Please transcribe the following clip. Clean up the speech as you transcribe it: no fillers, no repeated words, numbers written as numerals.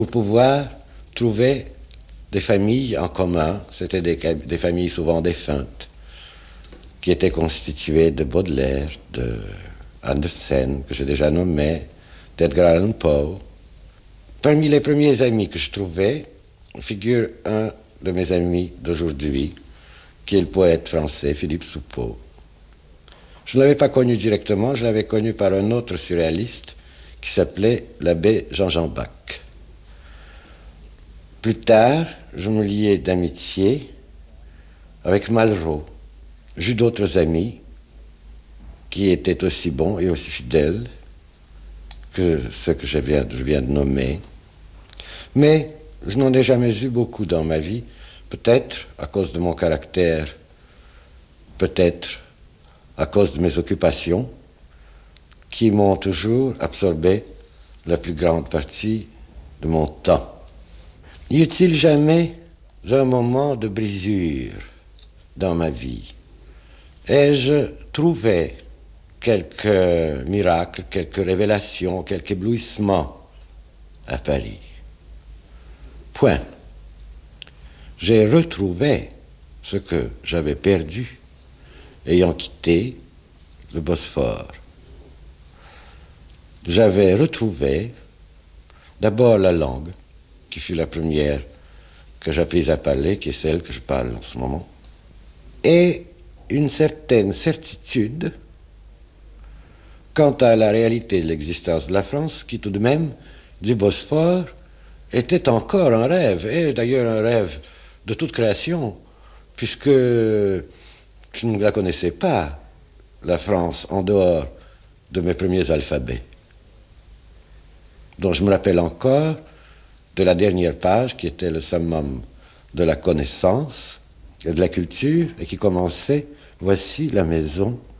pour pouvoir trouver des familles en commun. C'était des familles souvent défuntes, qui étaient constituées de Baudelaire, de Andersen, que j'ai déjà nommé, d'Edgar Allan Poe. Parmi les premiers amis que je trouvais figure un de mes amis d'aujourd'hui, qui est le poète français Philippe Soupault. Je ne l'avais pas connu directement, je l'avais connu par un autre surréaliste qui s'appelait l'abbé Jean-Jean Bach. Plus tard, je me liai d'amitié avec Malraux. J'eus d'autres amis qui étaient aussi bons et aussi fidèles que ceux que je viens de nommer. Mais je n'en ai jamais eu beaucoup dans ma vie, peut-être à cause de mon caractère, peut-être à cause de mes occupations, qui m'ont toujours absorbé la plus grande partie de mon temps. Y a-t-il jamais un moment de brisure dans ma vie? Ai-je trouvé quelques miracles, quelques révélations, quelques éblouissements à Paris? Point. J'ai retrouvé ce que j'avais perdu ayant quitté le Bosphore. J'avais retrouvé d'abord la langue, qui fut la première que j'appris à parler, qui est celle que je parle en ce moment, et une certaine certitude quant à la réalité de l'existence de la France, qui tout de même, du Bosphore, était encore un rêve, et d'ailleurs un rêve de toute création, puisque je ne la connaissais pas, la France, en dehors de mes premiers alphabets. Donc je me rappelle encore de la dernière page, qui était le summum de la connaissance et de la culture, et qui commençait « Voici la maison